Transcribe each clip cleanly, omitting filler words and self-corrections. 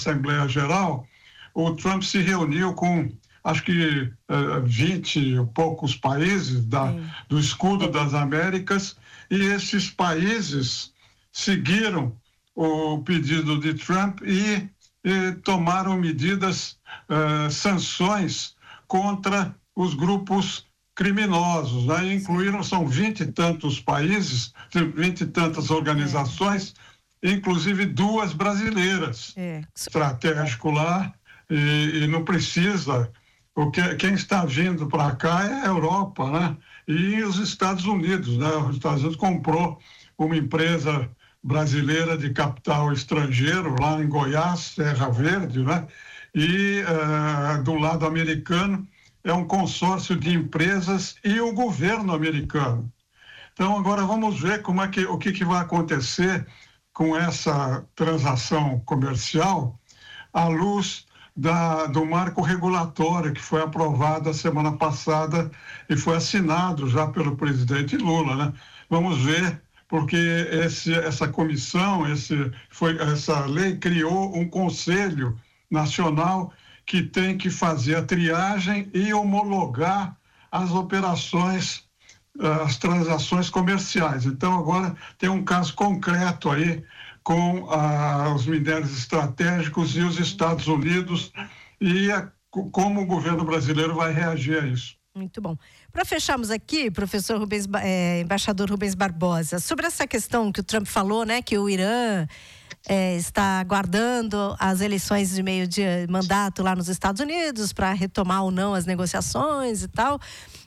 Assembleia Geral, o Trump se reuniu com, acho que 20 e poucos países do escudo das Américas, e esses países seguiram o pedido de Trump e tomaram medidas, sanções contra os grupos criminosos, né? Incluíram, são 20 e tantos países, 20 e tantas organizações, inclusive 2 brasileiras, estratégico lá, e não precisa, porque quem está vindo para cá é a Europa, né? E os Estados Unidos, né? Os Estados Unidos comprou uma empresa brasileira de capital estrangeiro lá em Goiás, Serra Verde, né? E do lado americano é um consórcio de empresas e o governo americano. Então agora vamos ver o que vai acontecer com essa transação comercial à luz do marco regulatório que foi aprovado a semana passada e foi assinado já pelo presidente Lula, né? Vamos ver, porque essa comissão, essa lei criou um conselho nacional que tem que fazer a triagem e homologar as operações, as transações comerciais. Então agora tem um caso concreto aí com os minérios estratégicos e os Estados Unidos e como o governo brasileiro vai reagir a isso. Muito bom. Para fecharmos aqui, professor embaixador Rubens Barbosa, sobre essa questão que o Trump falou, né, que o Irã está aguardando as eleições de meio de mandato lá nos Estados Unidos para retomar ou não as negociações e tal.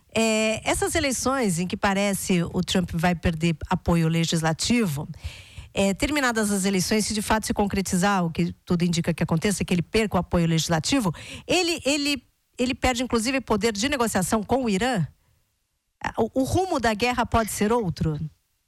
Essas eleições em que parece o Trump vai perder apoio legislativo, terminadas as eleições, se de fato se concretizar, o que tudo indica que aconteça, que ele perca o apoio legislativo, ele perde inclusive poder de negociação com o Irã? O rumo da guerra pode ser outro?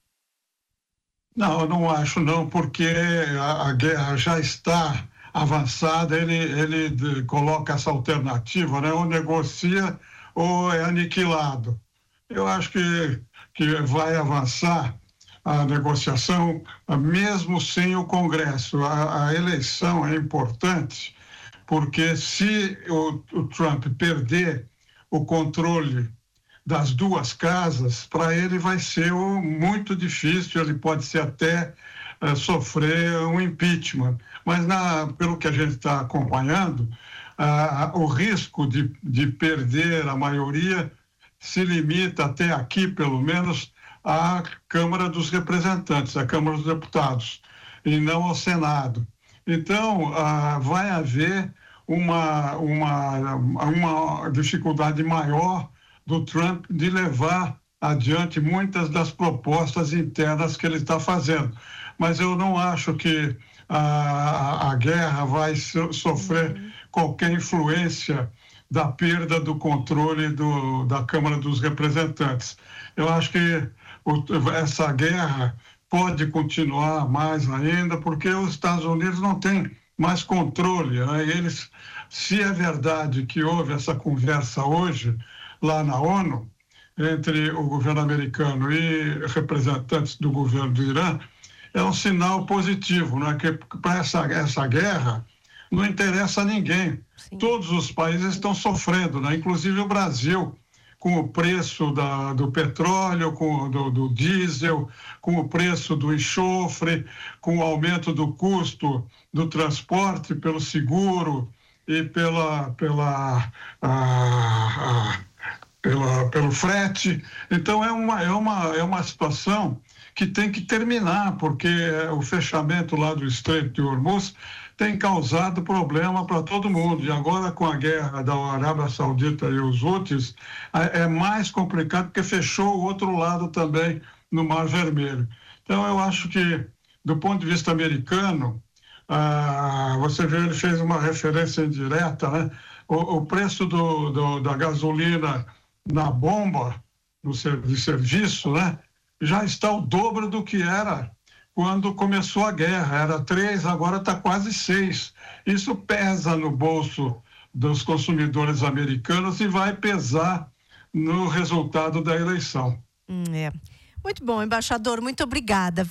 Não, eu não acho não, porque a guerra já está avançada, ele coloca essa alternativa, né? Ou negocia ou é aniquilado. Eu acho que vai avançar a negociação mesmo sem o Congresso. A eleição é importante, porque se o Trump perder o controle das 2 casas, para ele vai ser muito difícil, ele pode ser até sofrer um impeachment. Mas pelo que a gente está acompanhando, o risco de perder a maioria se limita até aqui, pelo menos, à Câmara dos Representantes, à Câmara dos Deputados, e não ao Senado. Então, vai haver uma dificuldade maior do Trump de levar adiante muitas das propostas internas que ele está fazendo. Mas eu não acho que a guerra vai sofrer qualquer influência da perda do controle da Câmara dos Representantes. Eu acho que essa guerra pode continuar mais ainda, porque os Estados Unidos não têm mais controle, né? Se é verdade que houve essa conversa hoje lá na ONU, entre o governo americano e representantes do governo do Irã, é um sinal positivo, né? Que para essa guerra não interessa a ninguém. Sim. Todos os países estão sofrendo, né? Inclusive o Brasil, com o preço do petróleo, do diesel, com o preço do enxofre, com o aumento do custo do transporte pelo seguro e pelo frete. Então é uma situação que tem que terminar, porque o fechamento lá do Estreito de Hormuz tem causado problema para todo mundo. E agora, com a guerra da Arábia Saudita e os Houthis, é mais complicado, porque fechou o outro lado também no Mar Vermelho. Então eu acho que, do ponto de vista americano, você vê, ele fez uma referência indireta, né? O preço da gasolina na bomba de serviço, né, já está o dobro do que era quando começou a guerra. Era 3, agora está quase 6. Isso pesa no bolso dos consumidores americanos e vai pesar no resultado da eleição. Muito bom, embaixador, muito obrigada.